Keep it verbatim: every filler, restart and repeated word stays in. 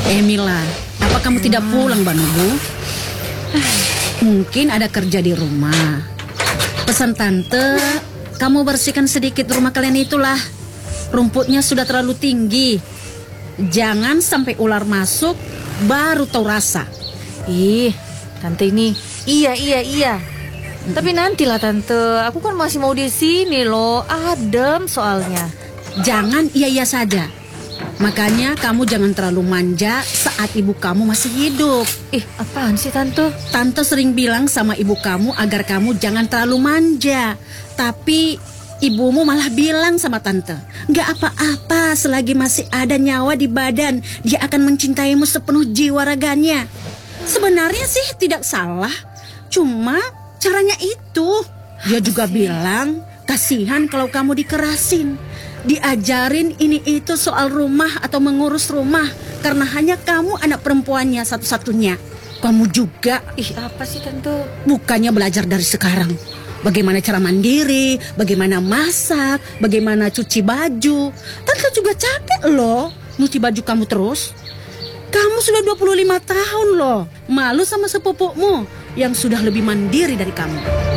Emila, apa kamu tidak pulang, Banubu? Mungkin ada kerja di rumah. Pesan tante, kamu bersihkan sedikit rumah kalian itulah. Rumputnya sudah terlalu tinggi. Jangan sampai ular masuk, baru tahu rasa. Ih, tante ini. Iya, iya, iya. Tapi nantilah tante, aku kan masih mau di sini loh. Adem soalnya. Jangan iya-iya saja. Makanya kamu jangan terlalu manja saat ibu kamu masih hidup. Ih, apaan sih tante? Tante sering bilang sama ibu kamu agar kamu jangan terlalu manja. Tapi ibumu malah bilang sama tante, gak apa-apa selagi masih ada nyawa di badan, dia akan mencintaimu sepenuh jiwa raganya. Sebenarnya sih tidak salah, cuma caranya itu. Dia juga bilang kasihan kalau kamu dikerasin, diajarin ini itu soal rumah atau mengurus rumah, karena hanya kamu anak perempuannya satu-satunya. Kamu juga, Ih, apa sih tante? bukannya belajar dari sekarang bagaimana cara mandiri, bagaimana masak, bagaimana cuci baju. Tante juga capek loh nyuci baju kamu terus. Kamu sudah dua puluh lima tahun loh, malu sama sepupumu yang sudah lebih mandiri dari kamu.